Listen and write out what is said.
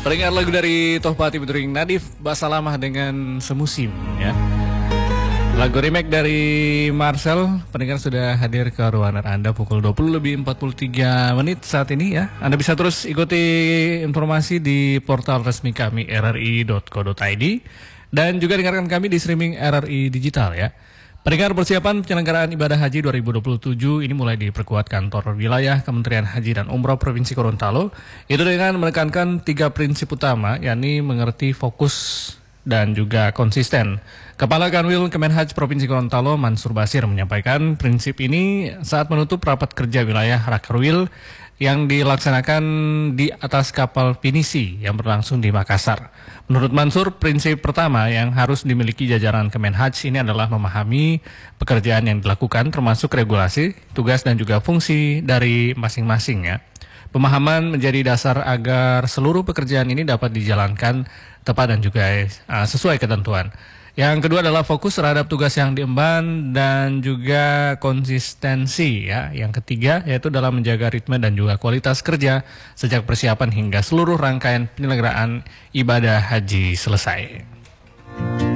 Pendengar lagu dari Tohpati Puturing Nadif Basalamah dengan Semusim ya. Lagu remake dari Marcel. Pendengar sudah hadir ke ruangan Anda pukul 20:43 saat ini ya. Anda bisa terus ikuti informasi di portal resmi kami rri.co.id dan juga dengarkan kami di streaming RRI Digital ya. Pendengar, persiapan penyelenggaraan ibadah haji 2027 ini mulai diperkuat kantor wilayah Kementerian Haji dan Umroh Provinsi Gorontalo. Itu dengan menekankan 3 prinsip utama, yakni mengerti, fokus, dan juga konsisten. Kepala Kanwil Kemenhaj Provinsi Gorontalo Mansur Basir menyampaikan prinsip ini saat menutup rapat kerja wilayah Rakerwil yang dilaksanakan di atas kapal pinisi yang berlangsung di Makassar. Menurut Mansur, prinsip pertama yang harus dimiliki jajaran Kemenhaj ini adalah memahami pekerjaan yang dilakukan termasuk regulasi, tugas dan juga fungsi dari masing-masing ya. Pemahaman menjadi dasar agar seluruh pekerjaan ini dapat dijalankan tepat dan juga sesuai ketentuan. Yang kedua adalah fokus terhadap tugas yang diemban dan juga konsistensi ya. Yang ketiga yaitu dalam menjaga ritme dan juga kualitas kerja sejak persiapan hingga seluruh rangkaian penyelenggaraan ibadah haji selesai.